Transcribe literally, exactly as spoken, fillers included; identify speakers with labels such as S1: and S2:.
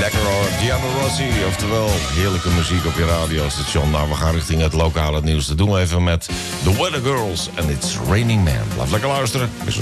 S1: Lekker hoor, Gianni Rossi, oftewel heerlijke muziek op je radiostation. Nou, we gaan richting het lokale nieuws. Dat doen we even met The Weather Girls en It's Raining Man. Blijf lekker luisteren. Is